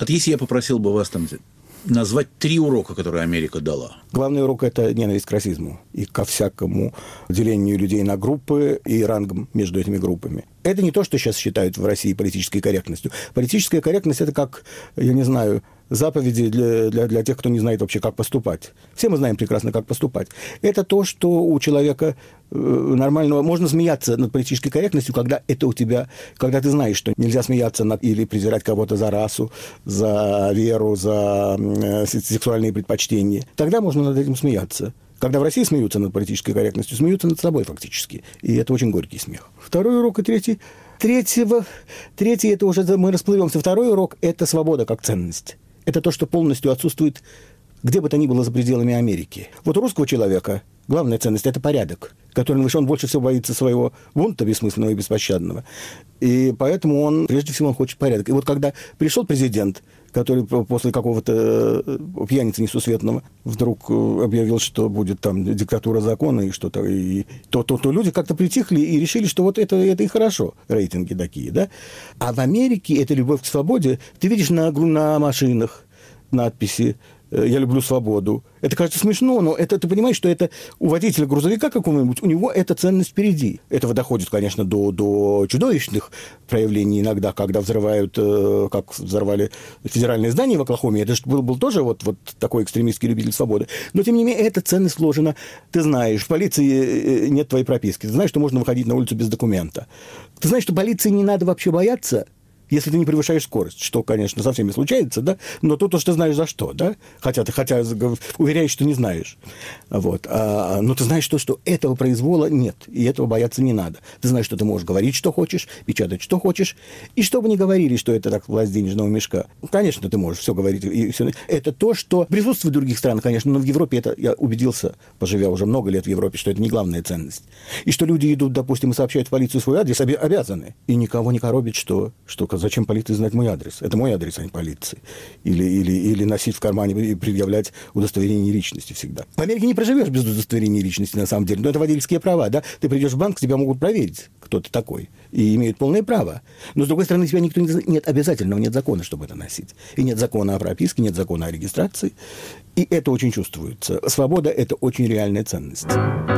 Вот если я попросил бы вас там назвать 3 урока, которые Америка дала. Главный урок – это ненависть к расизму и ко всякому делению людей на группы и рангам между этими группами. Это не то, что сейчас считают в России политической корректностью. Политическая корректность – это как, я не знаю, заповеди для тех, кто не знает вообще, как поступать. Все мы знаем прекрасно, как поступать. Это то, что у человека нормального... Можно смеяться над политической корректностью, когда это у тебя... Когда ты знаешь, что нельзя смеяться над или презирать кого-то за расу, за веру, за сексуальные предпочтения. Тогда можно над этим смеяться. Когда в России смеются над политической корректностью, смеются над собой фактически. И это очень горький смех. Второй урок и третий, это уже мы расплывемся. Второй урок – это свобода как ценность. Это то, что полностью отсутствует где бы то ни было за пределами Америки. Вот у русского человека главная ценность – это порядок, который он больше всего боится своего бунта бессмысленного и беспощадного. И поэтому он, прежде всего, он хочет порядок. И вот когда пришел президент, который после какого-то пьяницы несусветного вдруг объявил, что будет там диктатура закона и что-то, то люди как-то притихли и решили, что вот это и хорошо, рейтинги такие, да? А в Америке это любовь к свободе. Ты видишь на машинах надписи «Я люблю свободу». Это кажется смешно, но это ты понимаешь, что это у водителя грузовика какого-нибудь, у него эта ценность впереди. Этого доходит, конечно, до чудовищных проявлений иногда, когда взрывают, как взорвали федеральное здание в Оклахоме. Это же был тоже вот такой экстремистский любитель свободы. Но, тем не менее, эта ценность вложена. Ты знаешь, в полиции нет твоей прописки. Ты знаешь, что можно выходить на улицу без документа. Ты знаешь, что полиции не надо вообще бояться, если ты не превышаешь скорость, что, конечно, со всеми случается, да, но то, что ты знаешь за что, да, хотя уверяешь, что не знаешь, вот, но ты знаешь то, что этого произвола нет, и этого бояться не надо. Ты знаешь, что ты можешь говорить, что хочешь, печатать, что хочешь, и что бы ни говорили, что это так власть денежного мешка, конечно, ты можешь все говорить, и все. Это то, что присутствует в других странах, конечно, но в Европе это, я убедился, поживя уже много лет в Европе, что это не главная ценность, и что люди идут, допустим, и сообщают в полицию свой адрес, обязаны, и никого не коробит, что зачем полиции знать мой адрес? Это мой адрес, а не полиции. Или носить в кармане и предъявлять удостоверение личности всегда. В Америке не проживешь без удостоверения личности, на самом деле. Но это водительские права, да? Ты придешь в банк, тебя могут проверить, кто ты такой. И имеют полное право. Но, с другой стороны, тебя никто не знает. Нет обязательного, нет закона, чтобы это носить. И нет закона о прописке, нет закона о регистрации. И это очень чувствуется. Свобода – это очень реальная ценность.